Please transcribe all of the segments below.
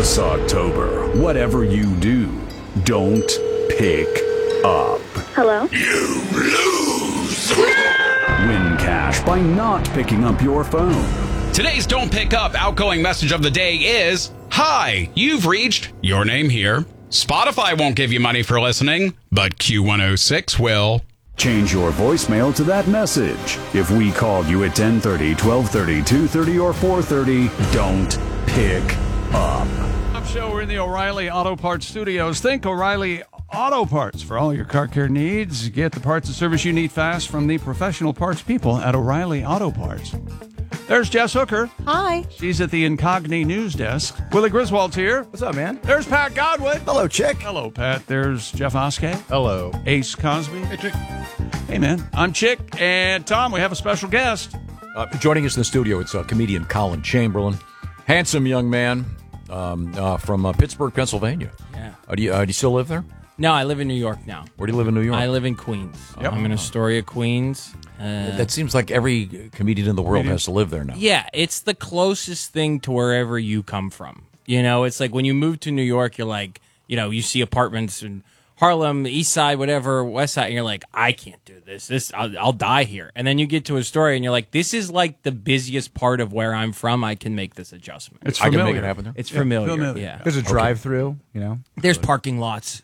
This October, whatever you do, don't pick up. Hello? You lose! Win cash by not picking up your phone. Today's Don't Pick Up outgoing message of the day is, Hi, you've reached your name here. Spotify won't give you money for listening, but Q106 will. Change your voicemail to that message. If we called you at 10:30, 12:30, 2:30, or 4:30, don't pick up. Show, we're in the O'Reilly Auto Parts Studios. Think O'Reilly Auto Parts for all your car care needs. Get the parts and service you need fast from the professional parts people at O'Reilly Auto Parts. There's Jess Hooker. Hi. She's at the Incogni News Desk. Willie Griswold's here. What's up, man? There's Pat Godwin. Hello, Chick. Hello, Pat. There's Jeff Oskey. Hello. Ace Cosby. Hey, Chick. Hey, man. I'm Chick. And Tom, we have a special guest. Joining us in the studio, it's comedian Colin Chamberlain. Handsome young man from Pittsburgh, Pennsylvania. Yeah. Do you still live there? No, I live in New York now. Where do you live in New York? I live in Queens. Yep. I'm in Astoria, Queens. That seems like every comedian in the world has to live there now. Yeah, it's the closest thing to wherever you come from. You know, it's like when you move to New York, you're like, you see apartments in Harlem, East Side, whatever, West Side, and you're like, I can't do this. I'll die here. And then you get to Astoria, and you're like, this is like the busiest part of where I'm from. I can make this adjustment. It's I familiar. can make it happen there. It's familiar. familiar. Yeah. There's a drive-through, There's parking lots,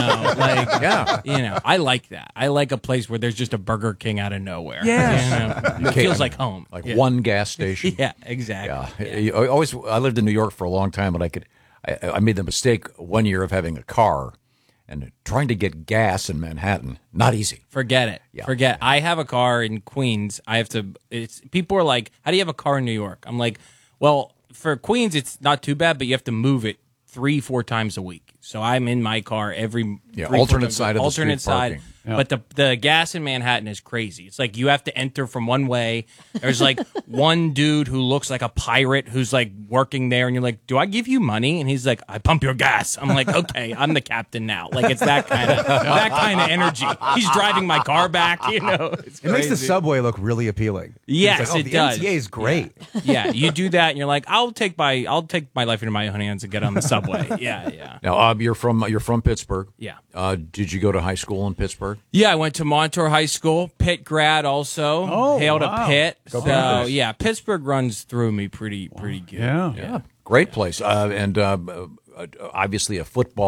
I like that. I like a place where there's just a Burger King out of nowhere. Yes. It feels like home. Like one gas station. Yeah, exactly. Yeah. I lived in New York for a long time, and I made the mistake one year of having a car and trying to get gas in Manhattan. Not easy. Forget it. Yeah. Forget. I have a car in Queens. People are like, how do you have a car in New York? I'm like, well, for Queens, it's not too bad, but you have to move it 3-4 times a week. So I'm in my car every alternate side of the street alternate side. parking. Yeah. But the gas in Manhattan is crazy. It's like you have to enter from one way. There's like one dude who looks like a pirate who's like working there, and you're like, "Do I give you money?" And he's like, "I pump your gas." I'm like, "Okay, I'm the captain now." Like it's that kind of energy. He's driving my car back. It's It makes the crazy. subway look really appealing. Yes, It's like, it the does. MTA is great. Yeah, you do that, and you're like, I'll take my life into my own hands and get on the subway. Yeah. Now, you're from Pittsburgh. Yeah. Did you go to high school in Pittsburgh? Yeah, I went to Montour High School, Pitt grad also. Oh, Hail wow. to Pitt. Go So Panthers. yeah, Pittsburgh runs through me pretty good. Yeah. Great place. And obviously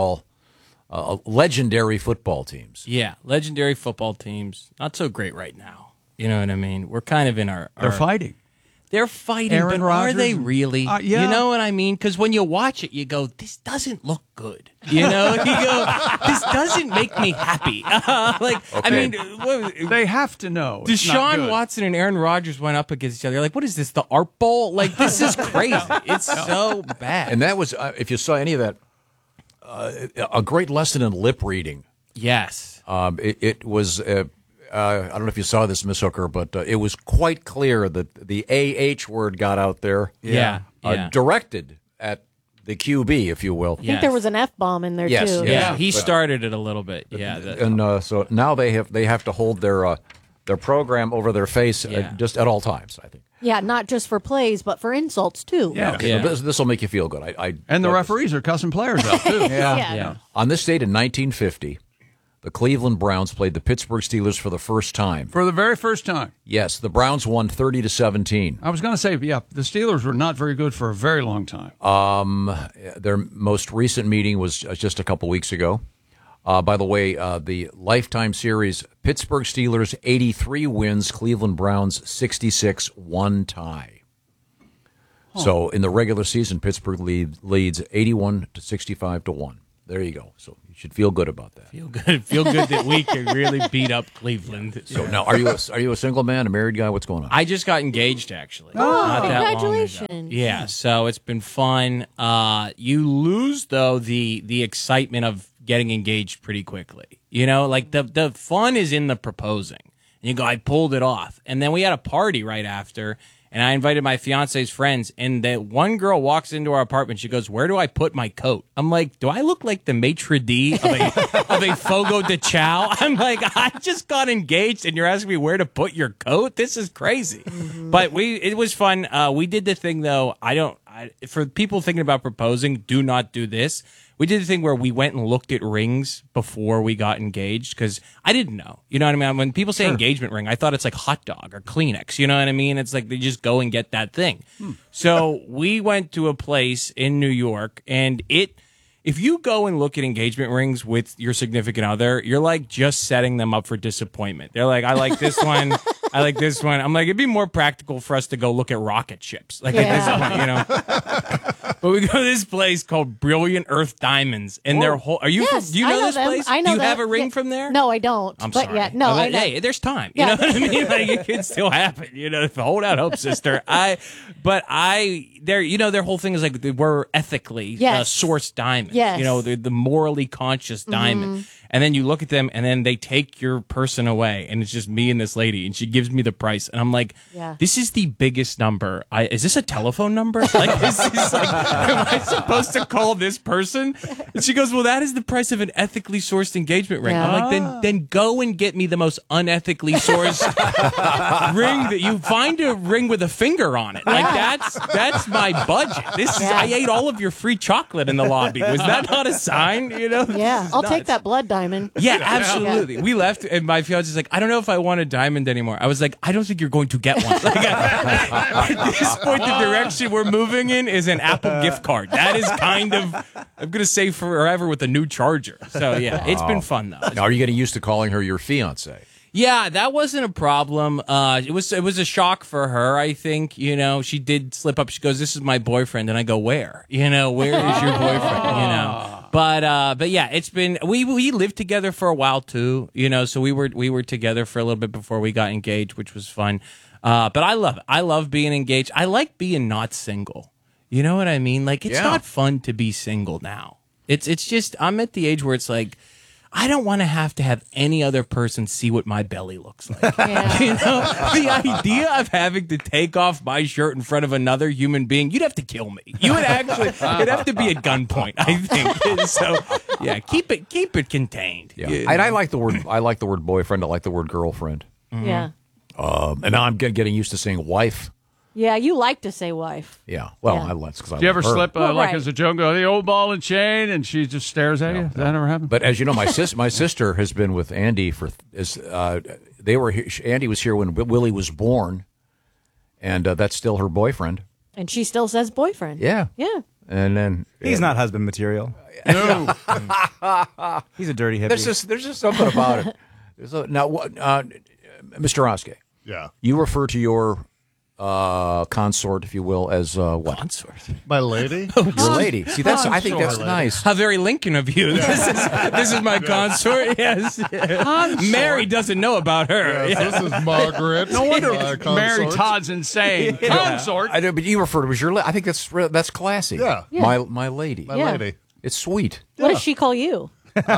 legendary football teams. Yeah, legendary football teams. Not so great right now. You know what I mean? We're kind of in our They're fighting. They're fighting, Aaron but Rodgers are they and- really? yeah. You know what I mean? Because when you watch it, you go, this doesn't look good. You go, this doesn't make me happy. I mean, They have to know. It's not Deshaun good. Watson and Aaron Rodgers went up against each other. You're like, what is this, the Art Bowl? Like, this is crazy. It's so bad. And that was, if you saw any of that, a great lesson in lip reading. Yes. It was, I don't know if you saw this, Miss Hooker, but it was quite clear that the AH word got out there. Yeah. Directed at the QB, if you will. I think there was an F-bomb in there, Yes, too. yes. Yeah, he started it a little bit. Yeah. And so now they have to hold their program over their face just at all times, I think. Yeah, not just for plays, but for insults, too. Yeah. Okay, so this will make you feel good. And the referees are cussing players out, too. Yeah. On this date in 1950, the Cleveland Browns played the Pittsburgh Steelers for the first time. For the very first time. Yes, the Browns won 30-17. I was going to say, the Steelers were not very good for a very long time. Their most recent meeting was just a couple weeks ago. By the way, the Lifetime Series, Pittsburgh Steelers 83 wins, Cleveland Browns 66, one tie. So in the regular season, Pittsburgh leads 81-65-1. There you go. So you should feel good about that. Feel good that we can really beat up Cleveland. So now, are you a single man, a married guy? What's going on? I just got engaged, actually. Oh, Not that long ago. congratulations. Yeah, so it's been fun. You lose, though, the excitement of getting engaged pretty quickly. Like the fun is in the proposing. And you go, I pulled it off. And then we had a party right after, and I invited my fiance's friends, and the one girl walks into our apartment. She goes, where do I put my coat? I'm like, do I look like the maitre d' of a Fogo de Chao? I'm like, I just got engaged, and you're asking me where to put your coat? This is crazy. But it was fun. We did the thing, though. I For people thinking about proposing, do not do this. We did the thing where we went and looked at rings before we got engaged because I didn't know. You know what I mean? When people say engagement ring, I thought it's like hot dog or Kleenex. You know what I mean? It's like they just go and get that thing. So we went to a place in New York, and if you go and look at engagement rings with your significant other, you're like just setting them up for disappointment. They're like, I like this one. I like this one. I'm like, it'd be more practical for us to go look at rocket ships. Like at this point, you know. But we go to this place called Brilliant Earth Diamonds, and their whole. Do you know this them. place? I know. Do you them. have a ring Yeah. from there? No, I don't. I'm but sorry. Yeah, no, I know. Hey, there's time. Yeah. You know what I mean? Like it can still happen. You know, hold out hope, sister. Their whole thing is like we're ethically sourced diamonds. Yes. You know, the morally conscious diamond. And then you look at them, and then they take your person away, and it's just me and this lady, and she gives me the price, and I'm like, this is the biggest number. Is this a telephone number? Like, this is like, am I supposed to call this person? And she goes, well, that is the price of an ethically sourced engagement ring. I'm like, then go and get me the most unethically sourced ring that you find a ring with a finger on it. Like that's my budget. I ate all of your free chocolate in the lobby. Was that not a sign? You know? Yeah, I'll take that blood diamond. Yeah, absolutely. We left, and my fiance's like, I don't know if I want a diamond anymore. I was like, I don't think you're going to get one. Like, at this point, the direction we're moving in is an Apple gift card. That is kind of, I'm going to say forever with a new charger. So, yeah, it's been fun, though. Now, are you getting used to calling her your fiance? Yeah, that wasn't a problem. It was a shock for her, I think. You know, she did slip up. She goes, this is my boyfriend. And I go, where? You know, where is your boyfriend? You know. But yeah, it's been we lived together for a while too, you know, so we were together for a little bit before we got engaged, which was fun. But I love it. I love being engaged. I like being not single. You know what I mean? Like it's not fun to be single now. It's just I'm at the age where it's like I don't want to have any other person see what my belly looks like. Yeah. You know, the idea of having to take off my shirt in front of another human being, you'd have to kill me. You would actually, it'd have to be at gunpoint, I think. So, yeah, keep it contained. Yeah, and I like the word boyfriend. I like the word girlfriend. Yeah. And now I'm getting used to saying wife. Yeah, you like to say wife. Yeah. Well, Yeah. that's because I Do you ever love her. slip Well, like right. as a joke, go the old ball and chain, and she just stares at you? Does that ever happen? But as you know, my sister has been with Andy Andy was here when Willie was born, and that's still her boyfriend. And she still says boyfriend. Yeah. Yeah. And then He's not husband material. No. He's a dirty hippie. there's just something about it. Now, Mr. Oskey, you refer to your consort, if you will, as what? Consort. My lady? Your lady. See, I think that's nice. How very Lincoln of you. This is my consort. Yes. Mary doesn't know about her. Yes, this is Margaret. No wonder my Mary consort. Todd's insane. Consort. I know, but you refer to it as your lady. I think that's classy. Yeah. My lady. My Yeah. lady. It's sweet. What does she call you?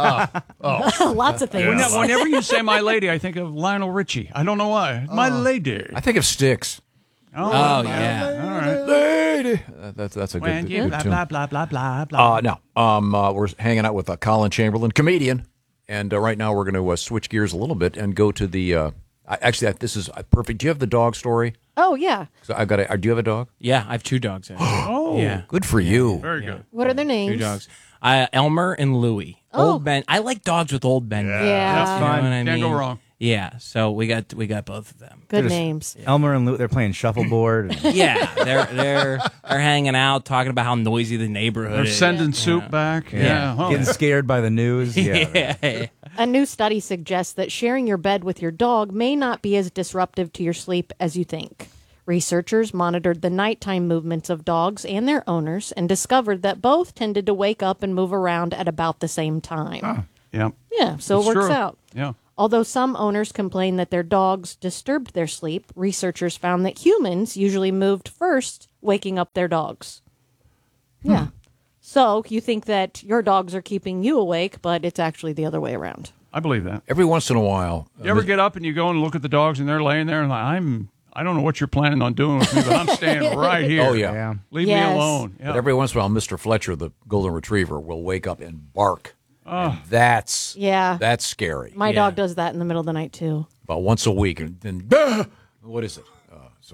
Lots of things. Whenever you say my lady, I think of Lionel Richie. I don't know why. My lady. I think of Styx. Oh, yeah. All right. Lady. That's a When good, you good blah, tune. blah, blah, blah, blah, blah. Now, we're hanging out with Colin Chamberlain, comedian, and right now we're going to switch gears a little bit and go to the. Actually, this is perfect. Do you have the dog story? Oh, yeah. So I've got. Do you have a dog? Yeah, I have two dogs. Actually. Oh, Yeah. Good for you. very good. What are their names? Two dogs. Elmer and Louie. Oh. Old Ben. I like dogs with old Ben. Yeah. That's You know fine. what I Can't go mean? wrong. Yeah, so we got both of them. Good names. Elmer and Luke, they're playing shuffleboard. And Yeah, they're hanging out, talking about how noisy the neighborhood They're is. sending soup back. Yeah. Oh. getting scared by the news. Yeah. Yeah. A new study suggests that sharing your bed with your dog may not be as disruptive to your sleep as you think. Researchers monitored the nighttime movements of dogs and their owners and discovered that both tended to wake up and move around at about the same time. Yeah. Yeah, so It's it works true. out. Yeah. Although some owners complain that their dogs disturbed their sleep, researchers found that humans usually moved first, waking up their dogs. Yeah. So you think that your dogs are keeping you awake, but it's actually the other way around. I believe that. Every once in a while, You ever get up and you go and look at the dogs and they're laying there and like, I don't know what you're planning on doing with me, but I'm staying right here. Oh, yeah. Yeah. Leave Yes. me alone. Yeah. but every once in a while, Mr. Fletcher, the golden retriever, will wake up and bark. And that's scary. My dog does that in the middle of the night, too. About once a week, and then what is it?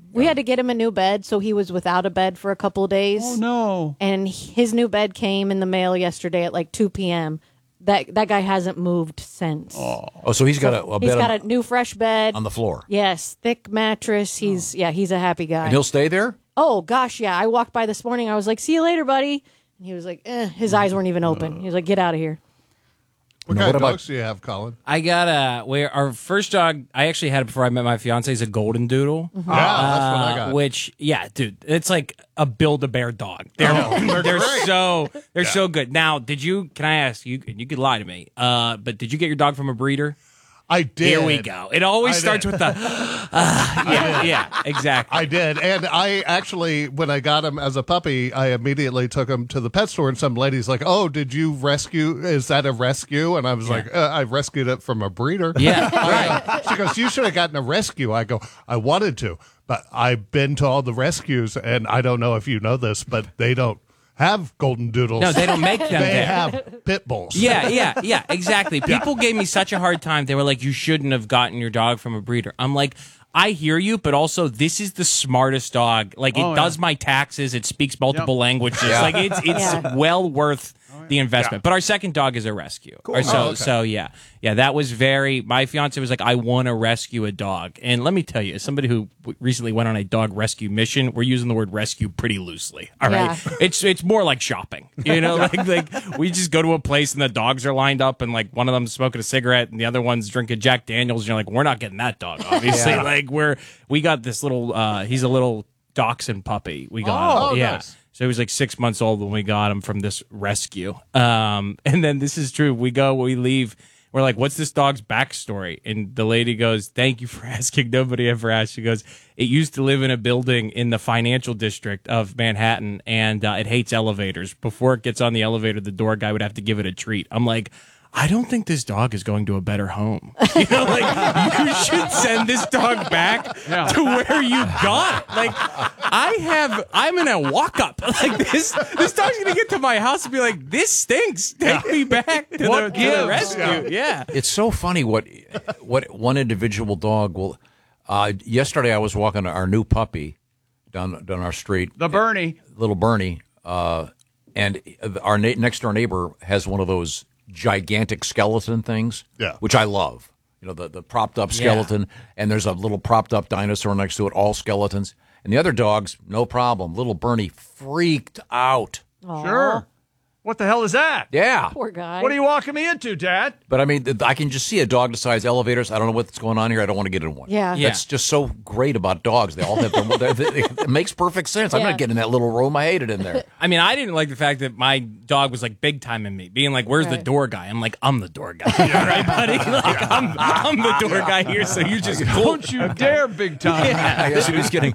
We had to get him a new bed, so he was without a bed for a couple of days. Oh, no. And his new bed came in the mail yesterday at like 2 p.m. That guy hasn't moved since. Oh, so he's got a He's bed got a new fresh bed. on the floor. Yes, thick mattress. He's a happy guy. And he'll stay there? Oh, gosh, yeah. I walked by this morning. I was like, see you later, buddy. And he was like, his eyes weren't even open. He was like, get out of here. What kind of dogs do you have, Colin? I got our first dog. I actually had it before I met my fiance. Is a golden doodle. Yeah, that's what I got. Which, yeah, dude, it's like a Build-A-Bear dog. They're great. so good. Now, can I ask you? You could lie to me, but did you get your dog from a breeder? I did. Here we go. It always I starts did. with the yeah, exactly. I did. And I actually, when I got him as a puppy, I immediately took him to the pet store, and some lady's like, oh, did you rescue? Is that a rescue? And I was like, I rescued it from a breeder. Yeah, right. She goes, you should have gotten a rescue. I go, I wanted to, but I've been to all the rescues, and I don't know if you know this, but they don't have golden doodles. No, they don't make them They there. have pit bulls. Yeah, exactly. People gave me such a hard time. They were like, you shouldn't have gotten your dog from a breeder. I'm like, I hear you, but also this is the smartest dog. Like, it does my taxes. It speaks multiple languages. Like, it's well worth the investment. But our second dog is a rescue. Cool. So yeah, that was my fiance was like, I want to rescue a dog. And let me tell you, as somebody who recently went on a dog rescue mission, we're using the word rescue pretty loosely. All right. It's more like shopping, like we just go to a place and the dogs are lined up and like one of them's smoking a cigarette and the other one's drinking Jack Daniels. And you're like, we're not getting that dog, obviously. Like we got this little, he's a little dachshund puppy. We got him. Yeah. Nice. So he was like 6 months old when we got him from this rescue. And then this is true. We leave. We're like, what's this dog's backstory? And the lady goes, thank you for asking. Nobody ever asked. She goes, it used to live in a building in the financial district of Manhattan, and it hates elevators. Before it gets on the elevator, the door guy would have to give it a treat. I'm like, I don't think this dog is going to a better home. You should send this dog back to where you got it. Like, I'm in a walk up. Like this dog's gonna get to my house and be like, this stinks. Take me back to the rescue. Yeah. It's so funny what one individual dog will. Yesterday I was walking our new puppy down our street. The Bernie. Little Bernie. And our next door neighbor has one of those gigantic skeleton things, which I love. The propped up skeleton, and there's a little propped up dinosaur next to it, all skeletons. And the other dogs, no problem. Little Bernie freaked out. Aww. Sure. What the hell is that? Yeah. Poor guy. What are you walking me into, Dad? But I mean, I can just see a dog decides elevators. I don't know what's going on here. I don't want to get in one. Yeah. That's just so great about dogs. They all have it makes perfect sense. I'm not getting in that little room. I hate it in there. I mean, I didn't like the fact that my dog was like big time in me, being like, "Where's the door guy?" I'm like, "I'm the door guy, right, buddy? Like, I'm the door guy here, so you just don't you dare, big time." I guess he was getting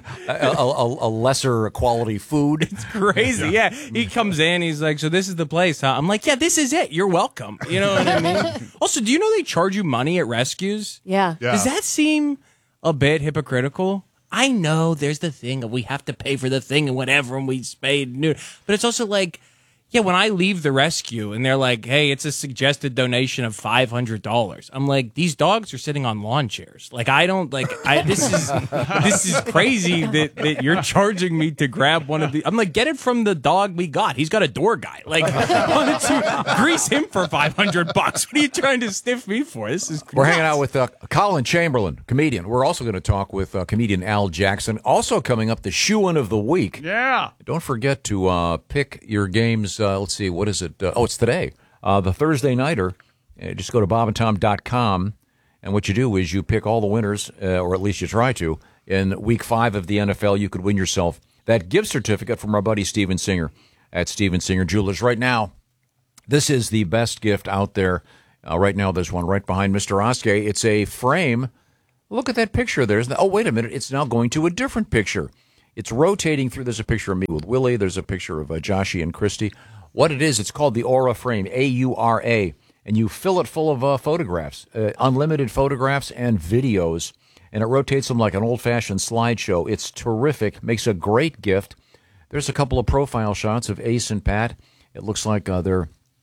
a lesser quality food. It's crazy. Yeah, he comes in, he's like, "So this is the place, huh?" I'm like, "Yeah, this is it. You're welcome." You know what I mean? Also, do you know they charge you money at rescues? Yeah. Does that seem a bit hypocritical? I know there's the thing of we have to pay for the thing and whatever, and we spay and neuter. But it's also like, yeah, when I leave the rescue and they're like, hey, it's a suggested donation of $500. I'm like, these dogs are sitting on lawn chairs. Like, this is crazy that you're charging me to grab one of the. I'm like, get it from the dog we got. He's got a door guy. Like, why don't you grease him for $500? What are you trying to stiff me for? This is crazy. We're hanging out with Colin Chamberlain, comedian. We're also going to talk with comedian Al Jackson. Also coming up, the shoe-in of the week. Yeah. Don't forget to pick your games. Let's see, what is it? It's today. The Thursday Nighter. Just go to bobandtom.com, and what you do is you pick all the winners, or at least you try to. In Week 5 of the NFL, you could win yourself that gift certificate from our buddy Steven Singer at Steven Singer Jewelers. Right now, this is the best gift out there. Right now, there's one right behind Mr. Oskey. It's a frame. Look at that picture. Wait a minute. It's now going to a different picture. It's rotating through. There's a picture of me with Willie. There's a picture of Joshy and Christy. What it is, it's called the Aura Frame, A-U-R-A, and you fill it full of photographs, unlimited photographs and videos, and it rotates them like an old-fashioned slideshow. It's terrific, makes a great gift. There's a couple of profile shots of Ace and Pat. It looks like they're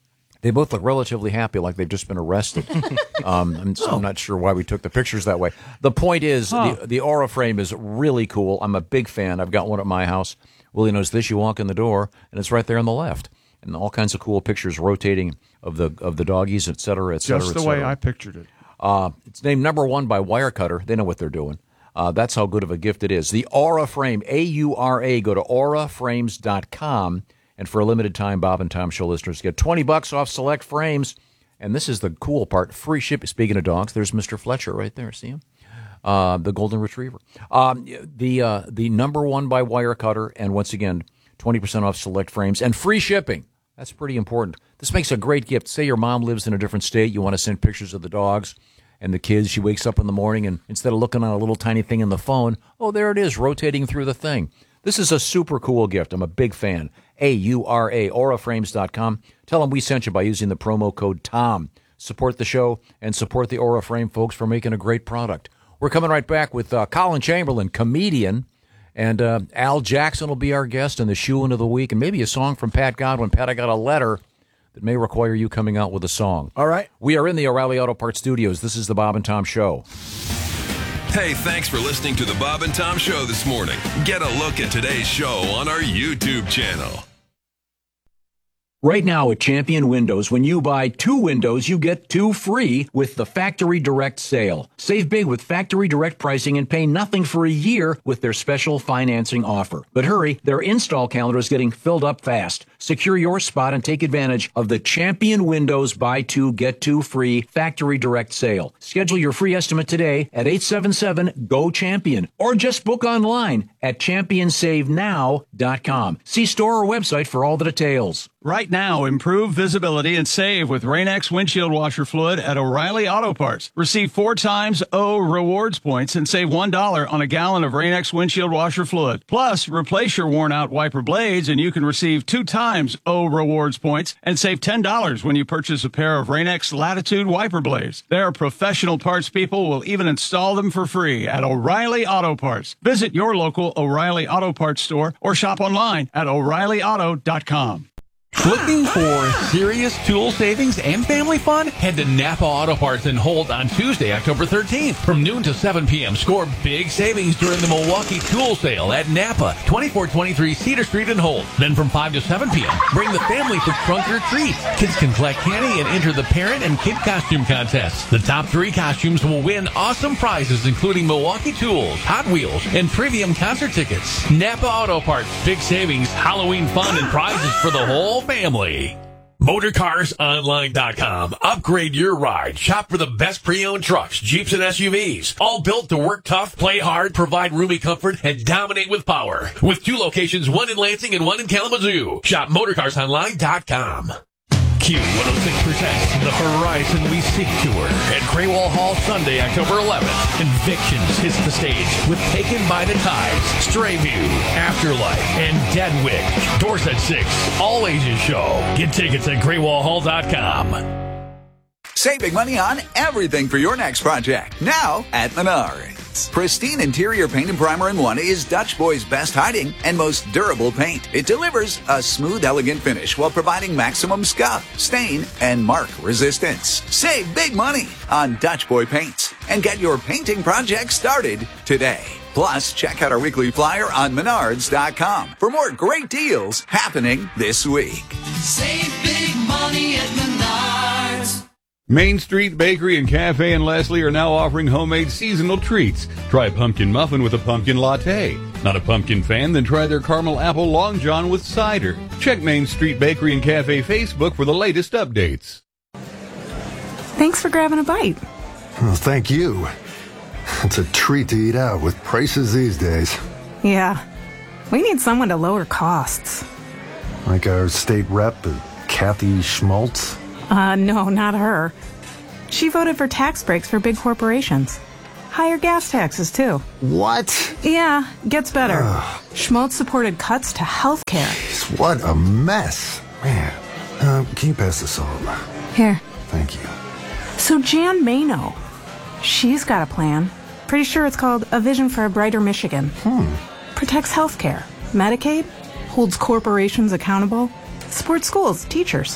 They both look relatively happy, like they've just been arrested. I'm not sure why we took the pictures that way. The point is, the Aura frame is really cool. I'm a big fan. I've got one at my house. Willie knows this. You walk in the door, and it's right there on the left. And all kinds of cool pictures rotating of the doggies, et cetera, et cetera, Just the way I pictured it. It's named #1 by Wirecutter. They know what they're doing. That's how good of a gift it is. The Aura frame, AURA. Go to auraframes.com. And for a limited time, Bob and Tom Show listeners get $20 off select frames. And this is the cool part. Free shipping. Speaking of dogs, there's Mr. Fletcher right there. See him? The golden retriever. The #1 by Wirecutter. And once again, 20% off select frames and free shipping. That's pretty important. This makes a great gift. Say your mom lives in a different state. You want to send pictures of the dogs and the kids. She wakes up in the morning, and instead of looking on a little tiny thing in the phone, oh, there it is, rotating through the thing. This is a super cool gift. I'm a big fan. AURA, auraframes.com. Tell them we sent you by using the promo code TOM. Support the show and support the Aura Frame folks for making a great product. We're coming right back with Colin Chamberlain, comedian, and Al Jackson will be our guest in the Shoe-In of the Week, and maybe a song from Pat Godwin. Pat, I got a letter that may require you coming out with a song. All right. We are in the O'Reilly Auto Parts studios. This is the Bob and Tom Show. Hey, thanks for listening to the Bob and Tom Show this morning. Get a look at today's show on our YouTube channel. Right now at Champion Windows, when you buy 2 windows, you get 2 free with the Factory Direct sale. Save big with Factory Direct pricing and pay nothing for a year with their special financing offer. But hurry, their install calendar is getting filled up fast. Secure your spot and take advantage of the Champion Windows buy 2, get 2 free Factory Direct sale. Schedule your free estimate today at 877-GO-CHAMPION or just book online at championsavenow.com. See store or website for all the details. Right now, improve visibility and save with Rain-X windshield washer fluid at O'Reilly Auto Parts. Receive 4 times O rewards points and save $1 on a gallon of Rain-X windshield washer fluid. Plus, replace your worn-out wiper blades and you can receive 2 times O rewards points and save $10 when you purchase a pair of Rain-X Latitude wiper blades. Their professional parts people will even install them for free at O'Reilly Auto Parts. Visit your local O'Reilly Auto Parts store or shop online at O'ReillyAuto.com. Looking for serious tool savings and family fun? Head to Napa Auto Parts in Holt on Tuesday, October 13th. From noon to 7 p.m., score big savings during the Milwaukee Tool Sale at Napa, 2423 Cedar Street in Holt. Then from 5 to 7 p.m., bring the family for trunk or treat. Kids can collect candy and enter the parent and kid costume contests. The top 3 costumes will win awesome prizes, including Milwaukee Tools, Hot Wheels, and premium concert tickets. Napa Auto Parts, big savings, Halloween fun, and prizes for the whole family. MotorCarsOnline.com. Upgrade your ride. Shop for the best pre-owned trucks, Jeeps, and SUVs. All built to work tough, play hard, provide roomy comfort, and dominate with power. With 2 locations, one in Lansing and one in Kalamazoo. Shop MotorCarsOnline.com. Q106 presents the Horizon We Seek Tour at Graywall Hall Sunday, October 11th. Convictions hits the stage with Taken by the Tides, Stray View, Afterlife, and Deadwick. Doors at 6. All ages show. Get tickets at GraywallHall.com. Save big money on everything for your next project. Now at Menards. Pristine interior paint and primer in one is Dutch Boy's best hiding and most durable paint. It delivers a smooth, elegant finish while providing maximum scuff, stain, and mark resistance. Save big money on Dutch Boy paints and get your painting project started today. Plus, check out our weekly flyer on Menards.com for more great deals happening this week. Save big money at Menards. Main Street Bakery and Cafe in Leslie are now offering homemade seasonal treats. Try pumpkin muffin with a pumpkin latte. Not a pumpkin fan? Then try their caramel apple long john with cider. Check Main Street Bakery and Cafe Facebook for the latest updates. Thanks for grabbing a bite. Well, thank you. It's a treat to eat out with prices these days. Yeah, we need someone to lower costs. Like our state rep, Kathy Schmaltz? No, not her. She voted for tax breaks for big corporations. Higher gas taxes, too. What? Yeah, gets better. Schmaltz supported cuts to health care. Jeez, what a mess. Man, can you pass the salt? Here. Thank you. So Jan Mano, she's got a plan. Pretty sure it's called A Vision for a Brighter Michigan. Protects health care, Medicaid, holds corporations accountable, supports schools, teachers.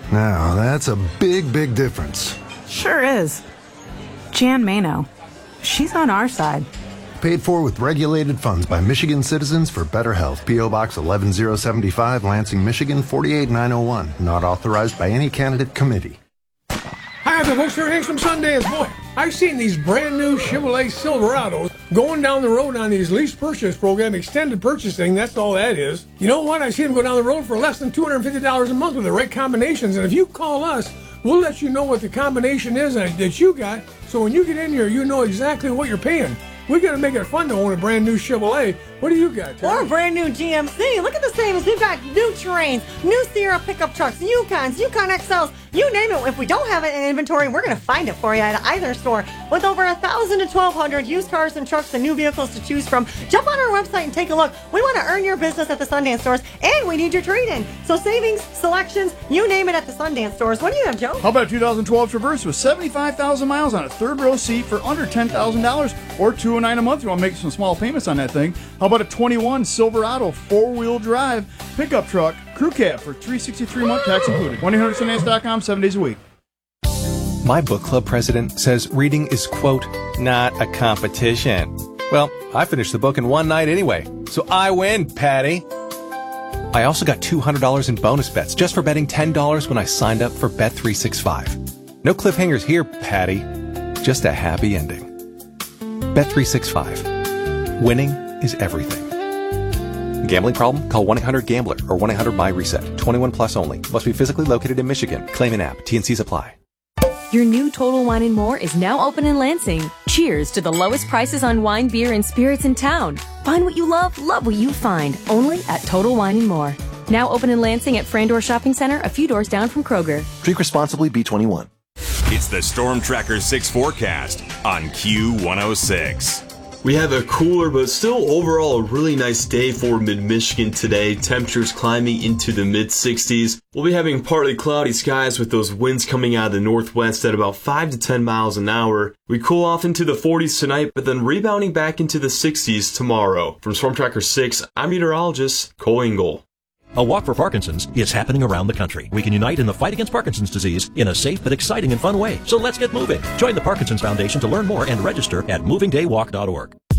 Now, that's a big, big difference. Sure is. Jan Mano. She's on our side. Paid for with regulated funds by Michigan Citizens for Better Health. P.O. Box 11075, Lansing, Michigan 48901. Not authorized by any candidate committee. Hi, the folks here, Hanks from Sundance. Boy, I've seen these brand new Chevrolet Silverados going down the road on these lease purchase program, extended purchasing. That's all that is. You know what? I see them go down the road for less than $250 a month with the right combinations. And if you call us, we'll let you know what the combination is that you got. So when you get in here, you know exactly what you're paying. We're going to make it fun to own a brand new Chevrolet. What do you got, Terry? Or a brand new GMC. Look at the savings. We've got new Terrains, new Sierra pickup trucks, Yukons, Yukon XLs, you name it. If we don't have it in inventory, we're going to find it for you at either store. With over 1,000 to 1,200 used cars and trucks and new vehicles to choose from, jump on our website and take a look. We want to earn your business at the Sundance stores, and we need your trade-in. So savings, selections, you name it at the Sundance stores. What do you have, Joe? How about a 2012 Traverse with 75,000 miles on a third row seat for under $10,000 or $209 a month? You want to make some small payments on that thing? How about a 21 Silverado 4-wheel drive pickup truck crew cab for $363 a month, tax included? 1-800-Sundance.com, 7 days a week. My book club president says reading is, quote, not a competition. Well, I finished the book in one night anyway, so I win, Patty. I also got $200 in bonus bets just for betting $10 when I signed up for Bet365. No cliffhangers here, Patty. Just a happy ending. Bet365. Winning is everything. Gambling problem? Call 1-800-GAMBLER or 1-800-MY-RESET. 21 plus only. Must be physically located in Michigan. Claim an app. T&Cs apply. Your new Total Wine & More is now open in Lansing. Cheers to the lowest prices on wine, beer, and spirits in town. Find what you love what you find. Only at Total Wine & More. Now open in Lansing at Frandor Shopping Center, a few doors down from Kroger. Drink responsibly, B21. It's the Storm Tracker 6 forecast on Q106. We have a cooler but still overall a really nice day for mid-Michigan today. Temperatures climbing into the mid-60s. We'll be having partly cloudy skies with those winds coming out of the northwest at about 5 to 10 miles an hour. We cool off into the 40s tonight, but then rebounding back into the 60s tomorrow. From Storm Tracker 6, I'm meteorologist Cole Engel. A Walk for Parkinson's is happening around the country. We can unite in the fight against Parkinson's disease in a safe but exciting and fun way. So let's get moving. Join the Parkinson's Foundation to learn more and register at movingdaywalk.org.